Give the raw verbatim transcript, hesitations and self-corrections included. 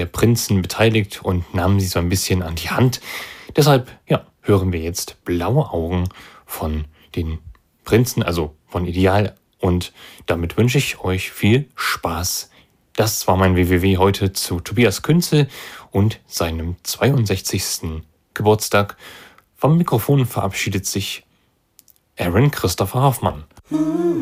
der Prinzen beteiligt und nahmen sie so ein bisschen an die Hand. Deshalb, ja, hören wir jetzt Blaue Augen von den Prinzen, also von Ideal. Und damit wünsche ich euch viel Spaß. Das war mein W W W heute zu Tobias Künzel und seinem zweiundsechzigsten Geburtstag. Vom Mikrofon verabschiedet sich Aaron Christopher Hoffmann.